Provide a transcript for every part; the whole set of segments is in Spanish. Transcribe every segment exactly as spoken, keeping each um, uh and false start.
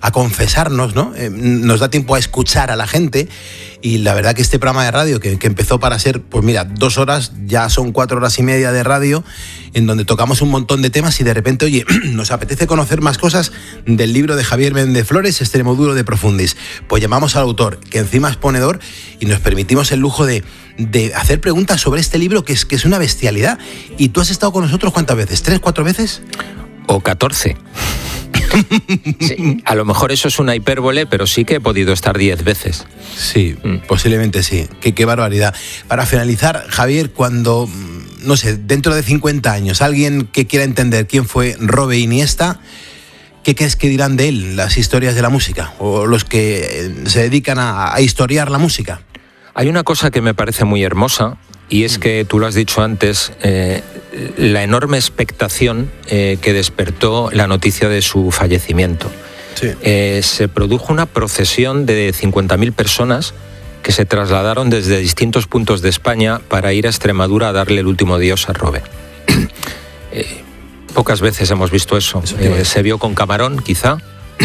a confesarnos, ¿no? Eh, nos da tiempo a escuchar a la gente. Y la verdad que este programa de radio, que, que empezó para ser, pues mira, dos horas, ya son cuatro horas y media de radio, en donde tocamos un montón de temas y de repente, oye, nos apetece conocer más cosas del libro de Javier Menéndez Flores, Extremoduro de Profundis. Pues llamamos al autor, que encima es ponedor, y nos permitimos el lujo de, de hacer preguntas sobre este libro, que es, que es una bestialidad. ¿Y tú has estado con nosotros cuántas veces? ¿Tres, cuatro veces? O catorce. Sí, a lo mejor eso es una hipérbole, pero sí que he podido estar diez veces. Sí, mm. posiblemente sí. Qué, qué barbaridad. Para finalizar, Javier, cuando, no sé, dentro de cincuenta años, alguien que quiera entender quién fue Robe Iniesta, ¿qué crees que dirán de él las historias de la música? O los que se dedican a, a historiar la música. Hay una cosa que me parece muy hermosa, y es que, tú lo has dicho antes, eh, la enorme expectación eh, que despertó la noticia de su fallecimiento. Sí. Eh, se produjo una procesión de cincuenta mil personas que se trasladaron desde distintos puntos de España para ir a Extremadura a darle el último adiós a Robe. eh, pocas veces hemos visto eso. eso eh, se vio con Camarón, quizá,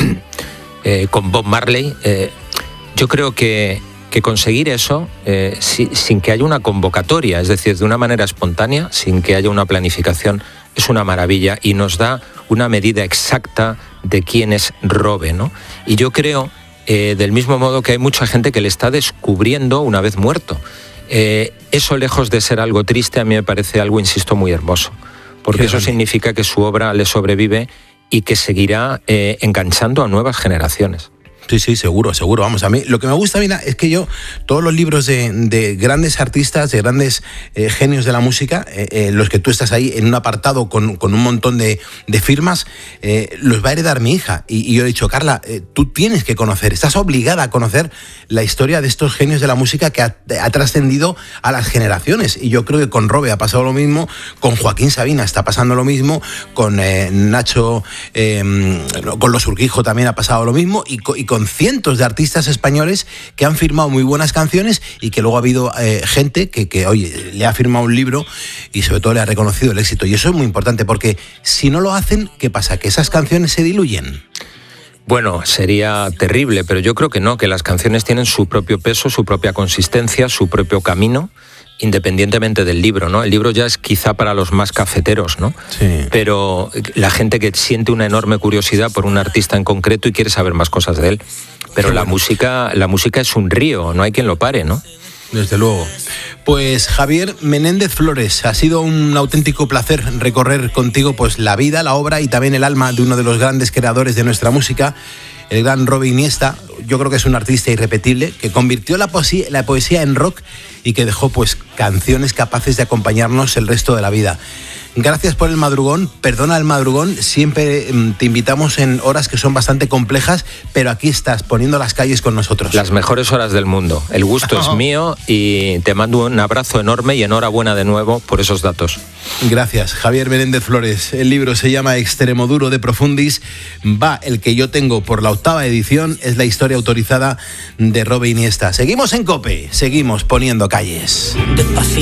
eh, con Bob Marley. Eh, yo creo que que conseguir eso eh, si, sin que haya una convocatoria, es decir, de una manera espontánea, sin que haya una planificación, es una maravilla y nos da una medida exacta de quién es Robe, ¿no? Y yo creo, eh, del mismo modo que hay mucha gente que le está descubriendo una vez muerto. Eh, eso, lejos de ser algo triste, a mí me parece algo, insisto, muy hermoso, porque eso significa que su obra le sobrevive y que seguirá eh, enganchando a nuevas generaciones. Sí, sí, seguro, seguro. Vamos, a mí lo que me gusta, mira, es que yo, todos los libros de, de grandes artistas, de grandes eh, genios de la música, eh, eh, los que tú estás ahí en un apartado con, con un montón de, de firmas, eh, los va a heredar mi hija. Y, y yo he dicho, Carla, eh, tú tienes que conocer, estás obligada a conocer la historia de estos genios de la música que ha, ha trascendido a las generaciones. Y yo creo que con Robe ha pasado lo mismo, con Joaquín Sabina está pasando lo mismo, con eh, Nacho, eh, con Los Urquijo también ha pasado lo mismo, y con, y con cientos de artistas españoles que han firmado muy buenas canciones y que luego ha habido eh, gente que, que, oye, le ha firmado un libro y sobre todo le ha reconocido el éxito. Y eso es muy importante porque si no lo hacen, ¿qué pasa? ¿Que esas canciones se diluyen? Bueno, sería terrible, pero yo creo que no, que las canciones tienen su propio peso, su propia consistencia, su propio camino, independientemente del libro, ¿no? El libro ya es quizá para los más cafeteros, ¿no? Sí. Pero la gente que siente una enorme curiosidad por un artista en concreto y quiere saber más cosas de él. Pero la música, la música es un río, no hay quien lo pare, ¿no? Desde luego. Pues Javier Menéndez Flores, ha sido un auténtico placer recorrer contigo pues la vida, la obra y también el alma de uno de los grandes creadores de nuestra música, el gran Robe Iniesta. Yo creo que es un artista irrepetible que convirtió la poesía, la poesía en rock y que dejó pues canciones capaces de acompañarnos el resto de la vida. Gracias por el madrugón, perdona el madrugón, siempre te invitamos en horas que son bastante complejas, pero aquí estás poniendo las calles con nosotros. Las mejores horas del mundo, el gusto es mío y te mando un abrazo enorme y enhorabuena de nuevo por esos datos. Gracias, Javier Menéndez Flores. El libro se llama Extremoduro de Profundis, va el que yo tengo por la octava edición, es la historia autorizada de Robe Iniesta. Seguimos en COPE, seguimos poniendo calles.